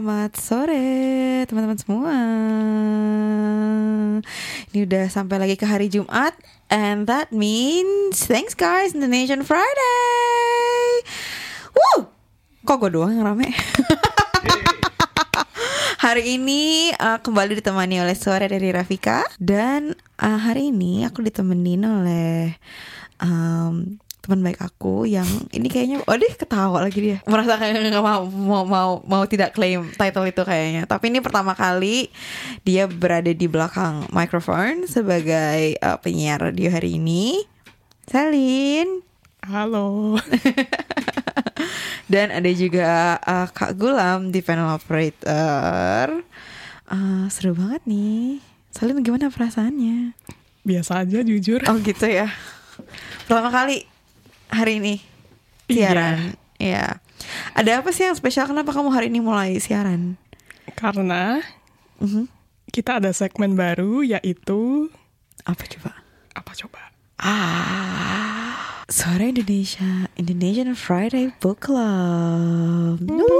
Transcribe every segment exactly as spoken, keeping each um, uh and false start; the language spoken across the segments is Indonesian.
Selamat sore teman-teman semua. Ini udah sampai lagi ke hari Jumat, and that means thanks guys, Indonesian Friday. Woo! Kok gue doang yang rame? Hari ini uh, kembali ditemani oleh suara dari Rafika. Dan uh, hari ini aku ditemenin oleh um, teman baik aku yang ini kayaknya, oh deh ketawa lagi dia, merasa kayak nggak mau mau mau mau tidak claim title itu kayaknya. Tapi ini pertama kali dia berada di belakang microphone sebagai uh, penyiar radio hari ini. Selin, halo. Dan ada juga uh, Kak Gulam di panel operator. Uh, seru banget nih. Selin, gimana perasaannya? Biasa aja jujur. Oh gitu ya. Pertama kali hari ini siaran. Iya. Ada apa sih yang spesial? Kenapa kamu hari ini mulai siaran? Karena uh-huh. kita ada segmen baru, yaitu apa coba? Apa coba? Ah, Suara Indonesia, Indonesian Friday Book Club.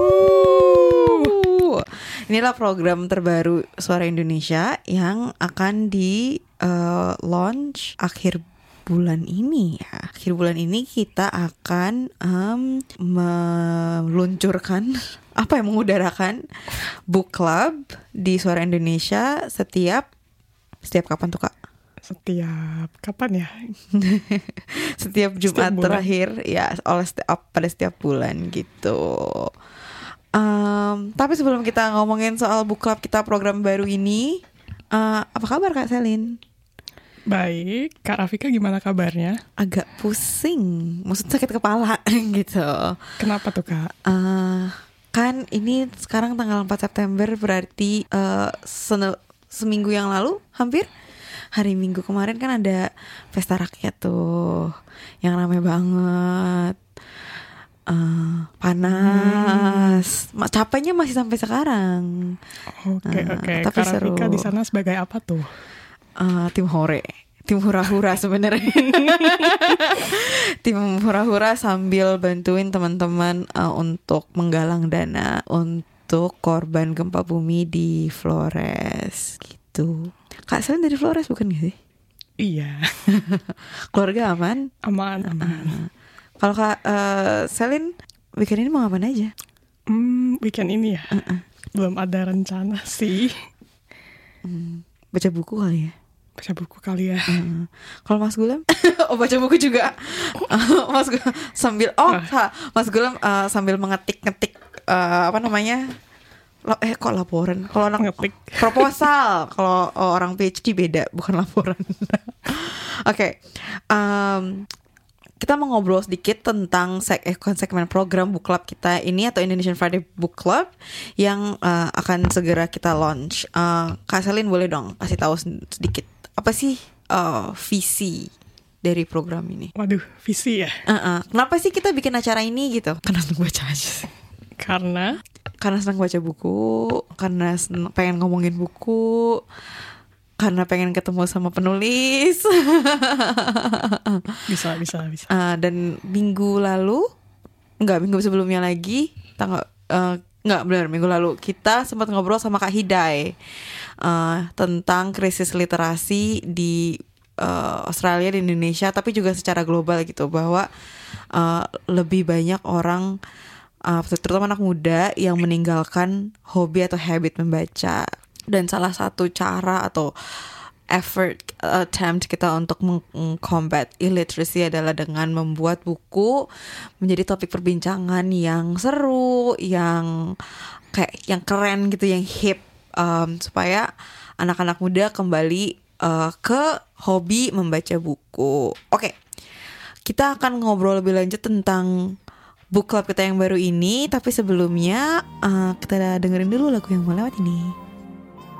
Inilah program terbaru Suara Indonesia yang akan di uh, launch akhir bulan ini ya. Akhir bulan ini kita akan um, meluncurkan apa yang mengudarakan book club di Suara Indonesia setiap setiap kapan tuh Kak? Setiap kapan ya? Setiap Jumat setiap terakhir ya, oleh setiap pada setiap bulan gitu. Um, tapi sebelum kita ngomongin soal book club kita program baru ini, uh, apa kabar Kak Selin? Baik, Kak Rafika gimana kabarnya? Agak pusing, maksud sakit kepala gitu. Kenapa tuh Kak? Uh, kan ini sekarang tanggal empat September, berarti uh, se- seminggu yang lalu hampir hari Minggu kemarin kan ada pesta rakyat tuh yang ramai banget. Uh, panas, hmm. capeknya masih sampai sekarang. Oke okay, uh, oke. Okay. Tapi Kak seru. Rafika di sana sebagai apa tuh? Uh, tim hore, tim hura-hura sebenarnya. Tim hura-hura sambil bantuin teman-teman uh, untuk menggalang dana untuk korban gempa bumi di Flores gitu. Kak Selin dari Flores bukan gitu sih? Iya. Keluarga aman? Aman, aman. Uh, kalau Kak uh, Selin weekend ini mau ngapain aja? Hmm, weekend ini ya? Uh-uh. Belum ada rencana sih. Hmm, baca buku kali ya? Baca buku kali ya. Uh, kalau Mas Gulam? Oh baca buku juga. uh, Mas Gulam sambil oh uh. Mas Gulam uh, sambil mengetik-ngetik uh, apa namanya? Eh kok laporan? Kalau anak ngetik proposal, kalau oh, orang P H D beda, bukan laporan. Oke, okay. um, kita mau ngobrol sedikit tentang seg- eh, segmen program book club kita ini atau Indonesian Friday Book Club yang uh, akan segera kita launch. Uh, Kak Selin boleh dong kasih tahu sedikit apa sih uh, visi dari program ini? Waduh, visi ya? Uh-uh. Kenapa sih kita bikin acara ini gitu? Karena senang baca aja sih. Karena? Karena senang baca buku, karena senang, pengen ngomongin buku, karena pengen ketemu sama penulis. Bisa, bisa, bisa. Uh, dan minggu lalu, enggak minggu sebelumnya lagi, tanggal uh, enggak benar minggu lalu kita sempat ngobrol sama Kak Hidai uh, tentang krisis literasi di uh, Australia dan Indonesia, tapi juga secara global gitu, bahwa uh, lebih banyak orang, Uh, terutama anak muda yang meninggalkan hobi atau habit membaca. Dan salah satu cara atau effort attempt kita untuk meng-combat illiteracy adalah dengan membuat buku menjadi topik perbincangan yang seru, yang kayak yang keren gitu, yang hip, um, supaya anak-anak muda kembali uh, ke hobi membaca buku. Oke, okay. Kita akan ngobrol lebih lanjut tentang book club kita yang baru ini, tapi sebelumnya uh, kita dengerin dulu lagu yang mau lewat ini.